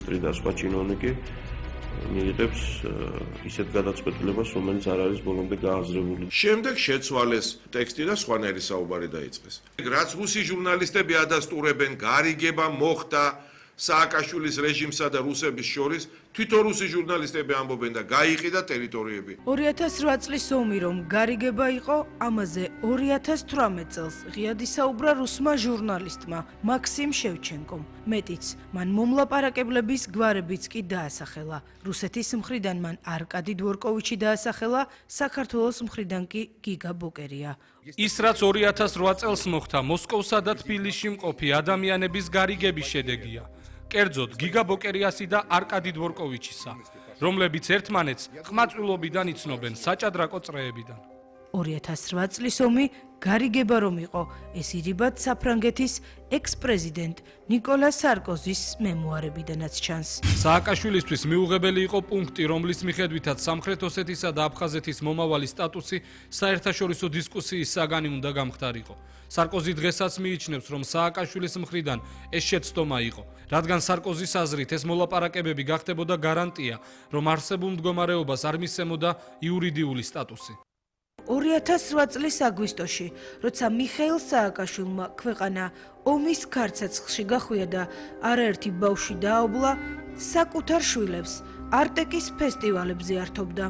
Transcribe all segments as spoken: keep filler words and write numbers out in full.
და სხვა ჩინოვნიკი მიიღებს ისეთ გადაწყვეტილებას, რომელიც არ არის ბოლომდე გააზრებული. შემდეგ შეცვალეს ტექსტი და სხვანაირი საუბარი დაიწყეს. რაც რუსი ჟურნალისტები ადასტურებენ, გარიგება მოხდა სააკაშვილის რეჟიმსა და რუსების შორის, თვითონ რუსი ჟურნალისტები ამბობენ და გაიყიდა ტერიტორიები. ორი ათას რვა წლის ომი რომ გარიგება იყო, ამაზე ორი ათას თვრამეტ წელს ღიად ისაუბრა რუსმა ჟურნალისტმა მაქსიმ შევჩენკომ. მეტიც, მან მომლაპარაკებლების გვარებიც კი დაასახელა. რუსეთის მხრიდან მან არკადი დვორკოვიჩი დაასახელა, საქართველოს მხრიდან კი გიგა ბოკერია. ის რაც ორი ათას რვა წელს მოხდა, მოსკოვსა და თბილისში მყოფი ადამიანების გარიგების შედეგია. კერძოდ გიგა ბოკერიასი და არკადი დვორკოვიჩისა, რომლებიც ერთმანეთს ყმაწვილობიდან იცნობენ საჭადრაკო წრეებიდან. ორი ათას რვა წლის ომი გარიგება რომ იყო, ეს ირიბად საფრანგეთის ექს-პრეზიდენტ ნიკოლა სარკოზის მემუარებიდანაც ჩანს. სააკაშვილისთვის მიუღებელი იყო პუნქტი, რომლის მიხედვითაც სამხრეთ ოსეთისა და აფხაზეთის მომავალი სტატუსი საერთაშორისო დისკუსიის საგანი უნდა გამხდარიყო. სარკოზი დღესაც მიიჩნევს, რომ სააკაშვილის მხრიდან ეს შეცდომა იყო, რადგან სარკოზის აზრით ეს მოლაპარაკებები გახდებოდა გარანტია, რომ არსებულ მდგომარეობას არ მისცემოდა იურიდიული სტატუსი. ორი ათას რვა წლის აგვისტოში, როცა მიხეილ სააკაშვილმა ქვეყანა ომის ქარცეცხლში გახვია და არაერთი ბავშვი დააობლა, საკუთარ შვილებს არტეკის ფესტივალებზე ართობდა.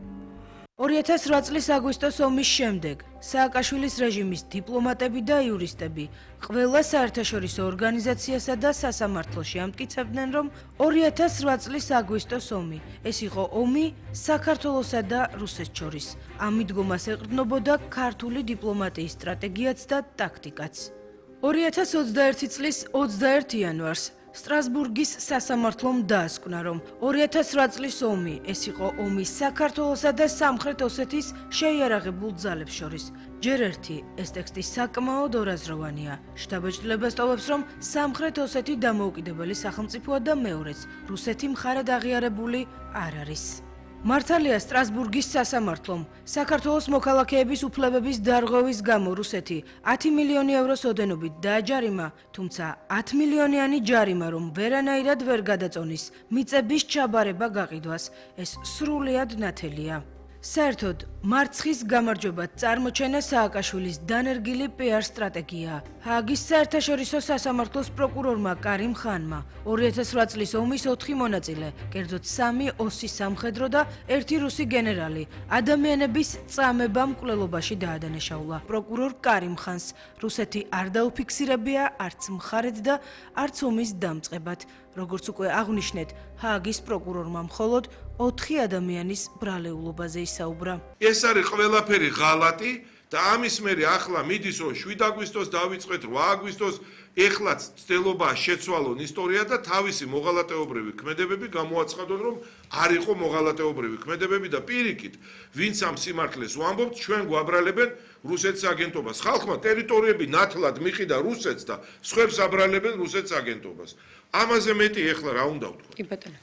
ორი ათას რვა წლის აგვისტოს ომის შემდეგ სააკაშვილის რეჟიმის დიპლომატები და იურისტები ყველა საერთაშორისო ორგანიზაციასა და სასამართლოში ამტკიცებდნენ, რომ ორი ათას რვა წლის აგვისტოს ომი ეს იყო ომი საქართველოსა და რუსეთს შორის. ამ მიდგომას ეყრდნობოდა ქართული დიპლომატიის სტრატეგიაც და ტაქტიკაც. ორი ათას ოცდაერთი წლის ოცდაერთი იანვარს სტრასბურგის სასამართლომ დაასკვნა, რომ ორი ათას რვა წლის ომი ეს იყო ომი საქართველოსა და სამხრეთ ოსეთის შეიარაღებულ ძალებს შორის. ჯერ ერთი ეს ტექსტი საკმაოდ ორაზროვანია. შთაბეჭდილებას ტოვებს, რომ სამხრეთ ოსეთი დამოუკიდებელი სახელმწიფოა და მეორეც რუსეთი მხარად აღიარებული არ არის. მართალია სტრასბურგის სასამართლომ საქართველოს მოქალაქეების უფლებების დარღვევის გამო რუსეთი ათი მილიონი ევროს ოდენობით დააჯარიმა, თუმცა ათი მილიონიანი ჯარიმა რომ ვერანაირად ვერ გადაწონის მიწების ჩაბარება გაყიდვას, ეს სრულიად ნათელია. საერთოდ მარცხის გამარჯვებად წარმოჩენა სააკაშვილის დანერგილი პიარ სტრატეგია. ჰააგის საერთაშორისო სასამართლოს პროკურორმა კარიმ ხანმა ორი ათას რვა წლის ომის ოთხი მონაწილე, კერძოდ სამი ოსის სამხედრო და ერთი რუსი გენერალი ადამიანების წამება მკვლელობაში დაადანაშაულა. პროკურორ კარიმ ხანს რუსეთი არ დაუფიქსირებია არც მხარედ და არც ომის დამწყებად. როგორც უკვე აღვნიშნეთ, ჰააგის პროკურორმა მხოლოდ ოთხი ადამიანის ბრალეულობაზე ისაუბრა. ეს არის ყველაფერი ღალატი და ამის მერე ახლა მიდის, რომ შვიდ აგვისტოს დავიწყეთ, რვა აგვისტოს, ეხლაც ცდილობაა შეცვალონ ისტორია და თავისი მოღალატეობრივი ქმედებები გამოაცხადონ, რომ არ იყო მოღალატეობრივი ქმედებები და პირიქით, ვინც ამ სიმართლეს ვამბობთ, ჩვენ გვაბრალებენ რუსეთის აგენტობას. ხალხმა ტერიტორიები ნათლად მიყიდა რუსეთს და სხვებს აბრალებენ რუსეთის აგენტობას. ამაზე მეტი ეხლა რა უნდა ვთქვა? კი ბატონო.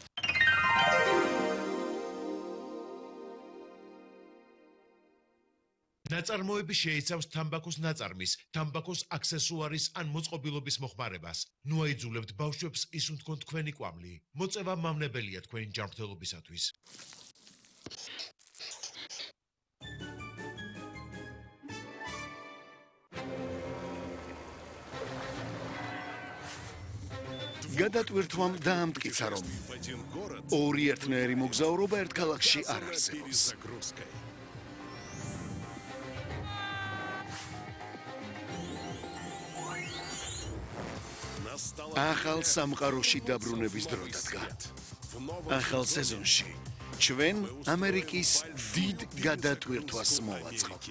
ნაწარმოები შეიცავს თამბაქოს ნაწარმის, თამბაქოს აქსესუარის ან მოწყობილობის მოხმარებას. ნუ აიძულებთ ბავშვებს ისუნ თქვენ თქვენი კვამლი. მოწევა მავნებელია თქვენი ჯანმრთელობისათვის. გადატვირთვამ დაამტკიცა, რომ ორი ერთნაირი მოგზაურობა ერთ ქალაქში არ არსებობს. ახალ სამყაროში დაბრუნების დრო დადგა. ახალ სეზონში ჩვენ ამერიკის დიდ გადატვირთვას მოვაწყობთ.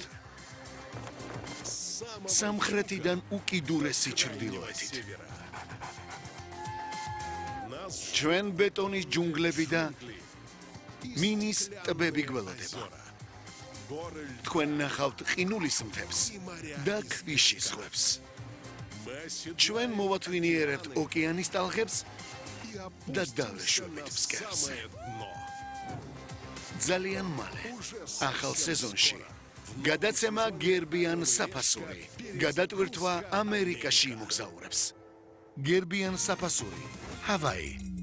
სამხრეთიდან უკიდურესი ჩრდილოეთით. ჩვენ ბეტონის ჯუნგლები და მინის ტბები გველოდება. თქვენ ნახავთ ყინულის მთებს და ქვიშის ზღვებს. ჩვენ მოვათვინიერებთ ოკეანის ტალღებს და დავეშვებით ფსკერზე. ძალიან მალე, ახალ სეზონში, გადაცემა გერბიან საფასური, გადატვირთვა ამერიკაში იმოგზაურებს. გერბიან საფასური, ჰავაი.